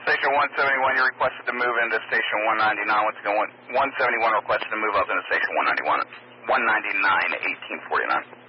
Station 171, you requested to move into Station 199. Once again, 171 requested to move up into Station 191. 199, 1849.